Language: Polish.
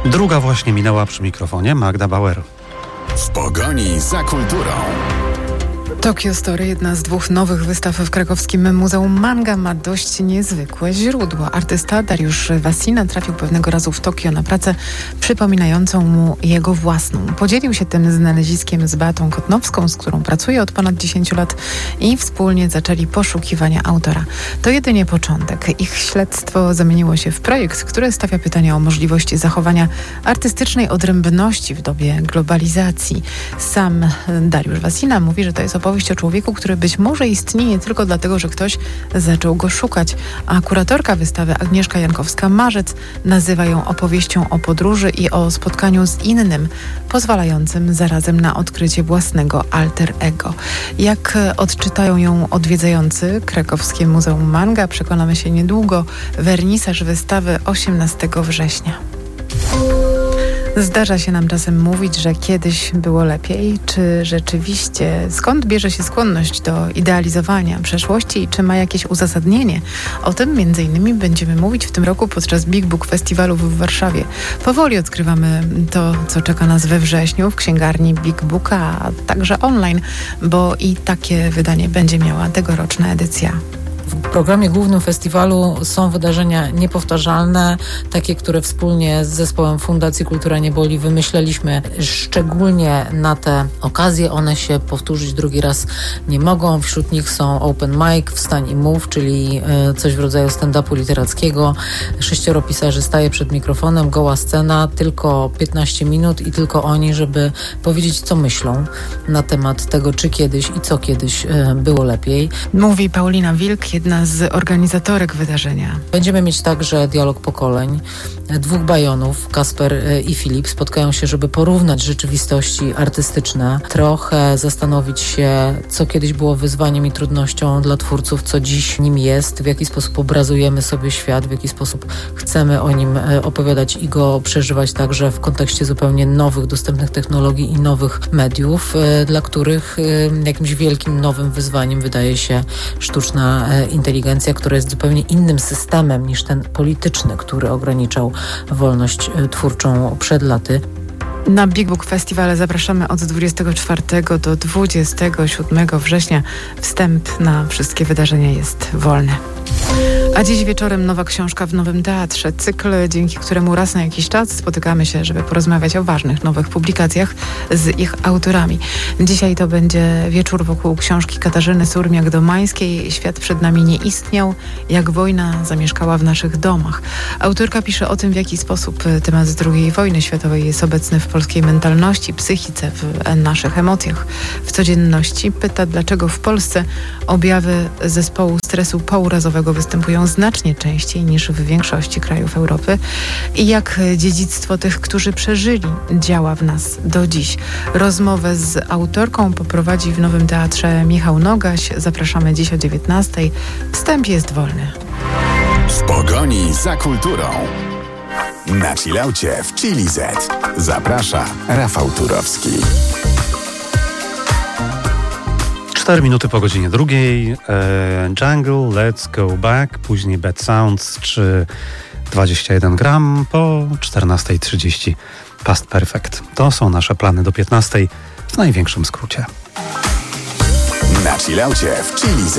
Druga właśnie minęła przy mikrofonie Magda Bauer. W pogoni za kulturą. Tokyo Story, jedna z 2 nowych wystaw w krakowskim Muzeum Manga, ma dość niezwykłe źródło. Artysta Dariusz Wasina trafił pewnego razu w Tokio na pracę przypominającą mu jego własną. Podzielił się tym znaleziskiem z Beatą Kotnowską, z którą pracuje od ponad 10 lat i wspólnie zaczęli poszukiwania autora. To jedynie początek. Ich śledztwo zamieniło się w projekt, który stawia pytania o możliwości zachowania artystycznej odrębności w dobie globalizacji. Sam Dariusz Wasina mówi, że to jest opowieść o człowieku, który być może istnieje tylko dlatego, że ktoś zaczął go szukać, a kuratorka wystawy Agnieszka Jankowska-Marzec nazywa ją opowieścią o podróży i o spotkaniu z innym, pozwalającym zarazem na odkrycie własnego alter ego. Jak odczytają ją odwiedzający krakowskie Muzeum Manga, przekonamy się niedługo. Wernisaż wystawy 18 września. Zdarza się nam czasem mówić, że kiedyś było lepiej. Czy rzeczywiście? Skąd bierze się skłonność do idealizowania przeszłości i czy ma jakieś uzasadnienie? O tym m.in. będziemy mówić w tym roku podczas Big Book Festiwalu w Warszawie. Powoli odkrywamy to, co czeka nas we wrześniu w księgarni Big Booka, a także online, bo i takie wydanie będzie miała tegoroczna edycja. W programie głównym festiwalu są wydarzenia niepowtarzalne, takie, które wspólnie z zespołem Fundacji Kultura Nie Boli wymyśleliśmy szczególnie na te okazje. One się powtórzyć drugi raz nie mogą. Wśród nich są open mic, wstań i mów, czyli coś w rodzaju stand-upu literackiego. 6 pisarzy staje przed mikrofonem, goła scena, tylko 15 minut i tylko oni, żeby powiedzieć, co myślą na temat tego, czy kiedyś i co kiedyś było lepiej. Mówi Paulina Wilk, jedna z organizatorek wydarzenia. Będziemy mieć także dialog pokoleń. 2 bajonów, Kasper i Filip, spotkają się, żeby porównać rzeczywistości artystyczne, trochę zastanowić się, co kiedyś było wyzwaniem i trudnością dla twórców, co dziś nim jest, w jaki sposób obrazujemy sobie świat, w jaki sposób chcemy o nim opowiadać i go przeżywać także w kontekście zupełnie nowych, dostępnych technologii i nowych mediów, dla których jakimś wielkim, nowym wyzwaniem wydaje się sztuczna inteligencja, która jest zupełnie innym systemem niż ten polityczny, który ograniczał wolność twórczą przed laty. Na Big Book Festiwale zapraszamy od 24 do 27 września. Wstęp na wszystkie wydarzenia jest wolny. A dziś wieczorem nowa książka w Nowym Teatrze. Cykl, dzięki któremu raz na jakiś czas spotykamy się, żeby porozmawiać o ważnych nowych publikacjach z ich autorami. Dzisiaj to będzie wieczór wokół książki Katarzyny Surmiak-Domańskiej „Świat przed nami nie istniał, jak wojna zamieszkała w naszych domach”. Autorka pisze o tym, w jaki sposób temat II wojny światowej jest obecny w polskiej mentalności, psychice, w naszych emocjach, w codzienności. Pyta, dlaczego w Polsce objawy zespołu stresu pourazowego występują znacznie częściej niż w większości krajów Europy i jak dziedzictwo tych, którzy przeżyli, działa w nas do dziś. Rozmowę z autorką poprowadzi w Nowym Teatrze Michał Nogaś. Zapraszamy dziś o 19:00. Wstęp jest wolny. W pogoni za kulturą. Na chillaucie w Chili Z. Zaprasza Rafał Turowski. 4 minuty po godzinie 2. Jungle, Let's Go Back, później Bad Sounds, 3,21 gram, po 14:30 Past Perfect. To są nasze plany do 15:00 w największym skrócie. Na chillaucie w Chili Z.